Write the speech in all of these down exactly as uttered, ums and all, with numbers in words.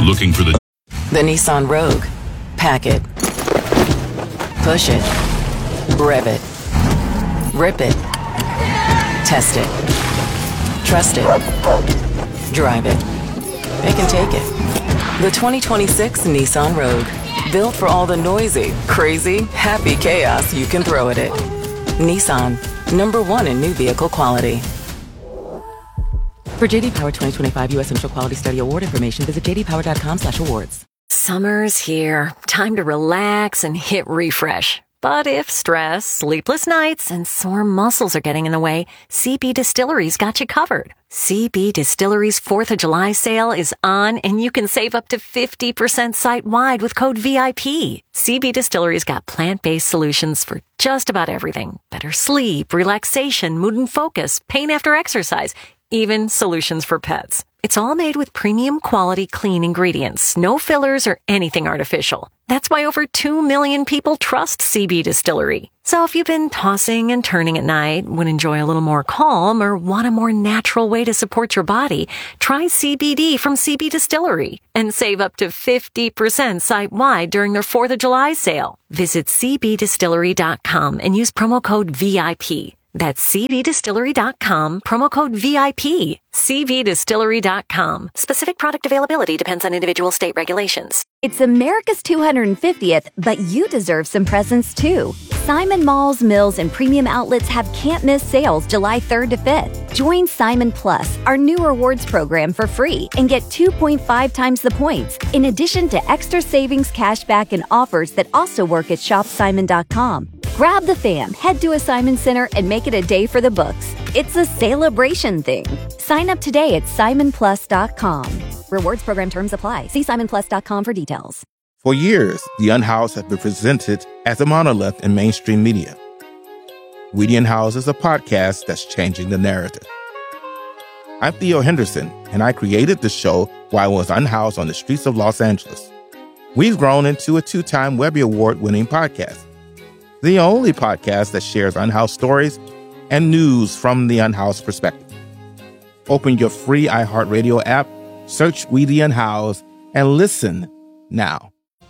Looking for the... The Nissan Rogue. Pack it. Push it. Rev it. Rip it. Test it. Trust it. Drive it. It can take it. The twenty twenty-six Nissan Rogue. Built for all the noisy, crazy, happy chaos you can throw at it. Nissan. Number one in new vehicle quality. For J D Power twenty twenty-five U S Central Quality Study Award information, visit j d power dot com slash awards. Summer's here. Time to relax and hit refresh. But if stress, sleepless nights, and sore muscles are getting in the way, C B Distillery's got you covered. C B Distillery's fourth of July sale is on, and you can save up to fifty percent site-wide with code V I P. C B Distillery's got plant-based solutions for just about everything. Better sleep, relaxation, mood and focus, pain after exercise, even solutions for pets. It's all made with premium quality clean ingredients, no fillers or anything artificial. That's why over two million people trust C B Distillery. So if you've been tossing and turning at night, would enjoy a little more calm, or want a more natural way to support your body, try C B D from C B Distillery and save up to fifty percent site-wide during their fourth of July sale. Visit c b distillery dot com and use promo code V I P. That's c b distillery dot com, promo code V I P. c b distillery dot com. Specific product availability depends on individual state regulations. It's America's two hundred fiftieth, but you deserve some presents too. Simon Malls, Mills, and premium outlets have can't-miss sales July third to fifth. Join Simon Plus, our new rewards program, for free and get two point five times the points, in addition to extra savings, cashback, and offers that also work at shop simon dot com. Grab the fam, head to a Simon Center, and make it a day for the books. It's a celebration thing. Sign up today at simon plus dot com. Rewards program terms apply. See simon plus dot com for details. For years, The Unhoused have been presented as a monolith in mainstream media. We the Unhoused is a podcast that's changing the narrative. I'm Theo Henderson, and I created the show while I was unhoused on the streets of Los Angeles. We've grown into a two-time Webby Award-winning podcast. The only podcast that shares unhoused stories and news from the unhoused perspective. Open your free iHeartRadio app, search We the Unhoused, and listen now.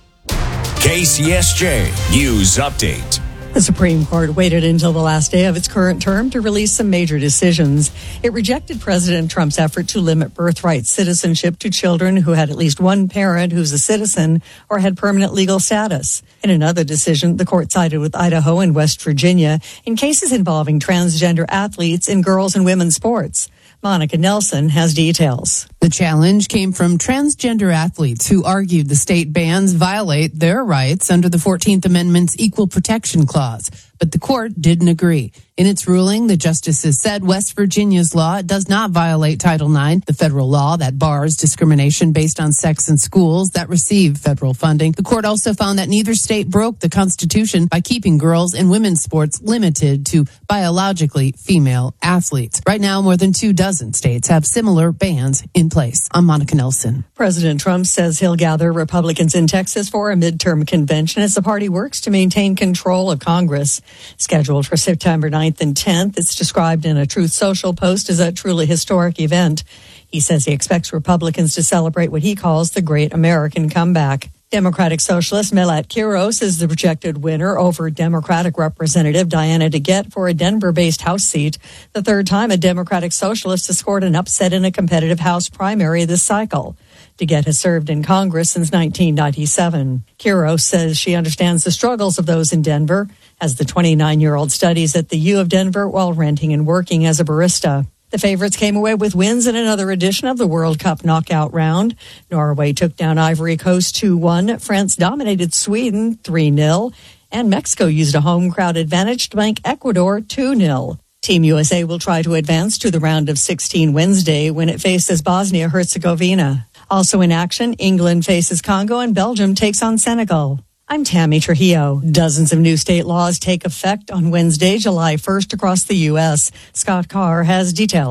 K C S J News Update. The Supreme Court waited until the last day of its current term to release some major decisions. It rejected President Trump's effort to limit birthright citizenship to children who had at least one parent who's a citizen or had permanent legal status. In another decision, the court sided with Idaho and West Virginia in cases involving transgender athletes in girls and women's sports. Monica Nelson has details. The challenge came from transgender athletes who argued the state bans violate their rights under the fourteenth Amendment's Equal Protection Clause. But the court didn't agree. In its ruling, the justices said West Virginia's law does not violate Title nine, the federal law that bars discrimination based on sex in schools that receive federal funding. The court also found that neither state broke the Constitution by keeping girls and women's sports limited to biologically female athletes. Right now, more than two dozen states have similar bans in place. I'm Monica Nelson. President Trump says he'll gather Republicans in Texas for a midterm convention as the party works to maintain control of Congress. Scheduled for September ninth and tenth, it's described in a Truth Social post as a truly historic event. He says he expects Republicans to celebrate what he calls the Great American Comeback. Democratic Socialist Melat Quiros is the projected winner over Democratic Representative Diana DeGette for a Denver-based House seat, the third time a Democratic Socialist has scored an upset in a competitive House primary this cycle. DeGette has served in Congress since nineteen ninety-seven. Quiros says she understands the struggles of those in Denver, as the twenty-nine-year-old studies at the U of Denver while renting and working as a barista. The favorites came away with wins in another edition of the World Cup knockout round. Norway took down Ivory Coast two one. France dominated Sweden three nil. And Mexico used a home crowd advantage to bank Ecuador two nil. Team U S A will try to advance to the round of sixteen Wednesday when it faces Bosnia-Herzegovina. Also in action, England faces Congo and Belgium takes on Senegal. I'm Tammy Trujillo. Dozens of new state laws take effect on Wednesday, July first across the U S. Scott Carr has details.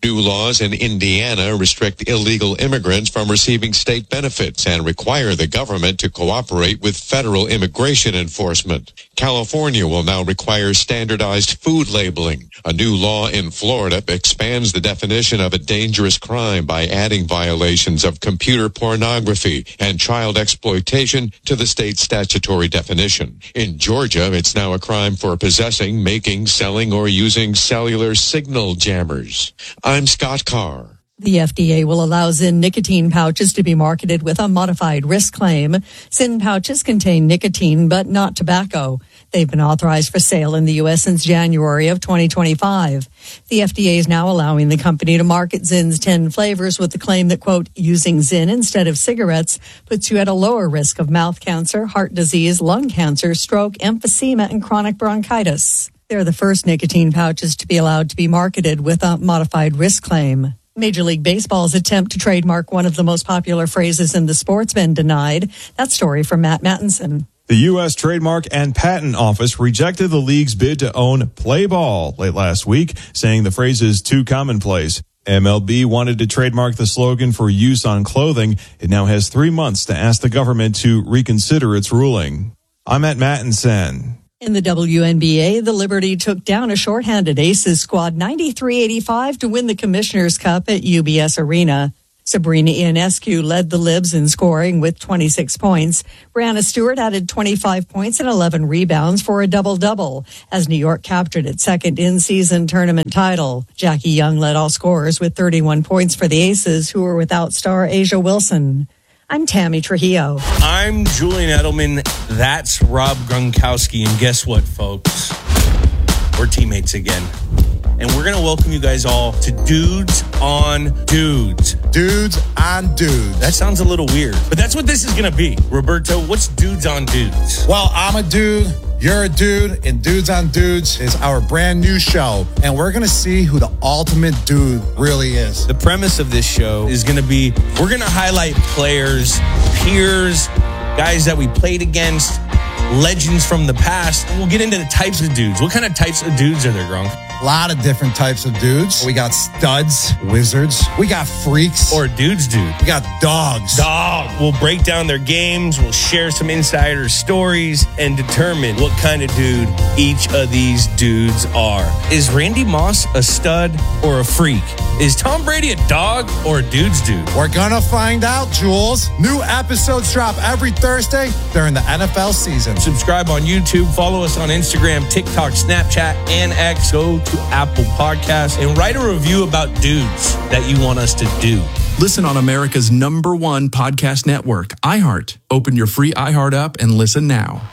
New laws in Indiana restrict illegal immigrants from receiving state benefits and require the government to cooperate with federal immigration enforcement. California will now require standardized food labeling. A new law in Florida expands the definition of a dangerous crime by adding violations of computer pornography and child exploitation to the state's statutory definition. In Georgia, it's now a crime for possessing, making, selling, or using cellular signal jammers. I'm Scott Carr. The F D A will allow Zyn nicotine pouches to be marketed with a modified risk claim. Zyn pouches contain nicotine, but not tobacco. They've been authorized for sale in the U S since January of twenty twenty-five. The F D A is now allowing the company to market Zyn's ten flavors with the claim that, quote, using Zyn instead of cigarettes puts you at a lower risk of mouth cancer, heart disease, lung cancer, stroke, emphysema, and chronic bronchitis. They're the first nicotine pouches to be allowed to be marketed with a modified risk claim. Major League Baseball's attempt to trademark one of the most popular phrases in the sport's been denied. That story from Matt Mattinson. The U S Trademark and Patent Office rejected the league's bid to own Play Ball late last week, saying the phrase is too commonplace. M L B wanted to trademark the slogan for use on clothing. It now has three months to ask the government to reconsider its ruling. I'm Matt Mattinson. In the W N B A, the Liberty took down a shorthanded Aces squad ninety-three eighty-five to win the Commissioner's Cup at U B S Arena. Sabrina Ionescu led the Libs in scoring with twenty-six points. Brianna Stewart added twenty-five points and eleven rebounds for a double-double as New York captured its second in-season tournament title. Jackie Young led all scorers with thirty-one points for the Aces, who were without star Asia Wilson. I'm Tammy Trujillo. I'm Julian Edelman. That's Rob Gronkowski. And guess what, folks? We're teammates again. And we're going to welcome you guys all to Dudes on Dudes. Dudes on Dudes. That sounds a little weird, but that's what this is going to be. Roberto, what's Dudes on Dudes? Well, I'm a dude. You're a dude, and Dudes on Dudes is our brand new show, and we're going to see who the ultimate dude really is. The premise of this show is going to be, we're going to highlight players, peers, guys that we played against, legends from the past. We'll get into the types of dudes. What kind of types of dudes are there, Gronk? A lot of different types of dudes. We got studs, wizards. We got freaks. Or dudes, dude. We got dogs. Dog. We'll break down their games. We'll share some insider stories and determine what kind of dude each of these dudes are. Is Randy Moss a stud or a freak? Is Tom Brady a dog or a dude's dude? We're gonna find out, Jules. New episodes drop every Thursday during the N F L season. Subscribe on YouTube. Follow us on Instagram, TikTok, Snapchat, and X. Go to Apple Podcasts and write a review about dudes that you want us to do. Listen on America's number one podcast network, iHeart. Open your free iHeart app and listen now.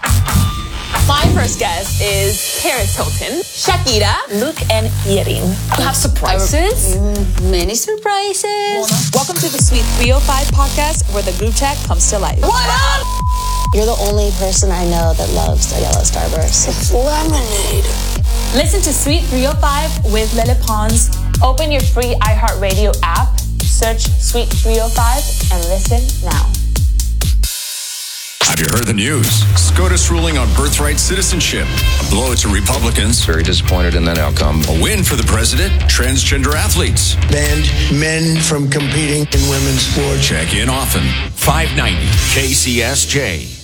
My first guest is Paris Hilton, Shakira, Luke, and Yerin. You have surprises? Mm, many surprises. Welcome to the Sweet three oh five podcast, where the group chat comes to life. What up? You're the only person I know that loves a yellow Starburst. It's lemonade. Listen to Sweet three oh five with Lele Pons. Open your free iHeartRadio app, search Sweet three oh five, and listen now. Have you heard the news? SCOTUS ruling on birthright citizenship. A blow to Republicans. Very disappointed in that outcome. A win for the president. Transgender athletes. Banned men from competing in women's sports. Check in often. five ninety K C S J.